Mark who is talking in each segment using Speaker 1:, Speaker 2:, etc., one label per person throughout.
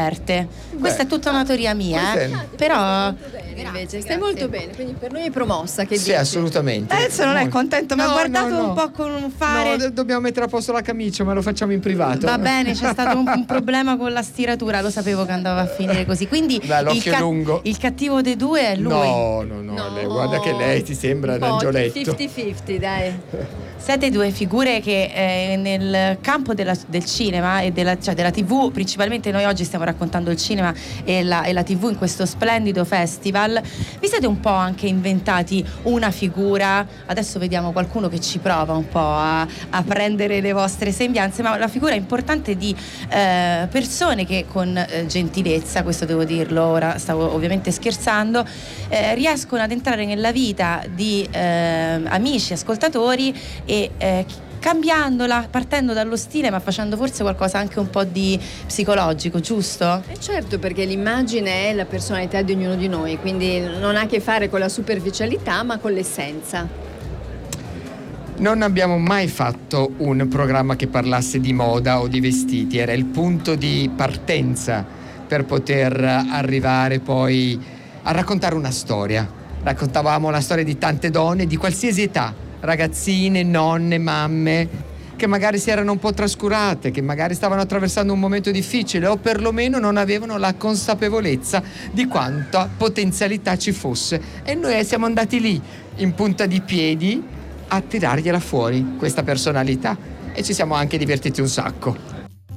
Speaker 1: scoperte. Questa è tutta una teoria mia, però
Speaker 2: invece stai molto bene, quindi per noi è promossa, che
Speaker 3: Sì,
Speaker 2: dici?
Speaker 3: assolutamente.
Speaker 1: Enzo non è contento, mi ha guardato un po' con un fare.
Speaker 3: No, dobbiamo mettere a posto la camicia, ma lo facciamo in privato.
Speaker 1: Va bene, c'è stato un problema con la stiratura, lo sapevo che andava a finire così. Quindi
Speaker 3: l'occhio è lungo.
Speaker 1: Il cattivo dei due è lui.
Speaker 3: No, lei, guarda che lei ti sembra un angioletto.
Speaker 2: 50-50, dai.
Speaker 1: Siete due figure che nel campo del cinema e della TV, principalmente noi oggi stiamo raccontando il cinema e la TV in questo splendido festival, vi siete un po' anche inventati una figura. Adesso vediamo qualcuno che ci prova un po' a prendere le vostre sembianze, ma la figura importante di persone che con gentilezza, questo devo dirlo, ora stavo ovviamente scherzando, riescono ad entrare nella vita di amici, ascoltatori e cambiandola, partendo dallo stile ma facendo forse qualcosa anche un po' di psicologico, giusto?
Speaker 2: Certo, perché l'immagine è la personalità di ognuno di noi, quindi non ha a che fare con la superficialità ma con l'essenza.
Speaker 3: Non abbiamo mai fatto un programma che parlasse di moda o di vestiti, era il punto di partenza per poter arrivare poi a raccontare una storia. Raccontavamo la storia di tante donne di qualsiasi età, ragazzine, nonne, mamme, che magari si erano un po' trascurate, che magari stavano attraversando un momento difficile o perlomeno non avevano la consapevolezza di quanta potenzialità ci fosse. E noi siamo andati lì, in punta di piedi, a tirargliela fuori, questa personalità. E ci siamo anche divertiti un sacco.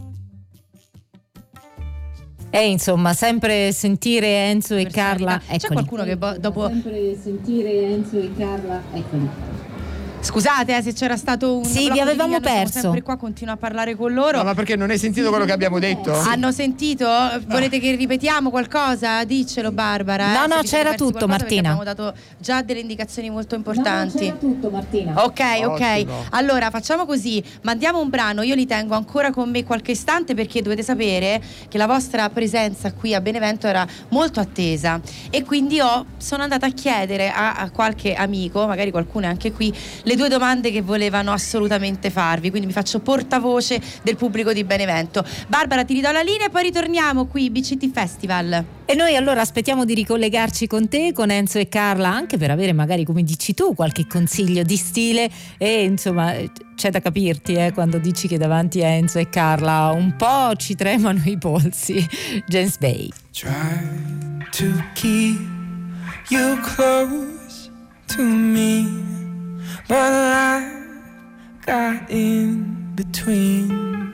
Speaker 4: Insomma, sempre sentire Enzo e Carla.
Speaker 1: C'è qualcuno che dopo
Speaker 4: sempre sentire Enzo e Carla, eccoli.
Speaker 1: Scusate se c'era stato un
Speaker 4: Sì, vi avevamo perso.
Speaker 1: Sempre qua continuo a parlare con loro.
Speaker 3: No, ma perché non hai sentito quello che abbiamo detto?
Speaker 1: Hanno sentito? Volete che ripetiamo qualcosa? Diccelo, Barbara.
Speaker 4: No, c'era tutto, Martina.
Speaker 1: Abbiamo dato già delle indicazioni molto importanti.
Speaker 4: C'era tutto, Martina.
Speaker 1: Ok.
Speaker 3: Ottimo.
Speaker 1: Allora facciamo così, mandiamo un brano, io li tengo ancora con me qualche istante perché dovete sapere che la vostra presenza qui a Benevento era molto attesa e quindi sono andata a chiedere a qualche amico, magari qualcuno è anche qui, le due domande che volevano assolutamente farvi, quindi mi faccio portavoce del pubblico di Benevento. Barbara, ti ridò la linea e poi ritorniamo qui BCT Festival.
Speaker 4: E noi allora aspettiamo di ricollegarci con te, con Enzo e Carla, anche per avere magari, come dici tu, qualche consiglio di stile. E insomma c'è da capirti quando dici che davanti a Enzo e Carla un po' ci tremano i polsi. James Bay.
Speaker 5: Try to keep you close to me, but I got in between.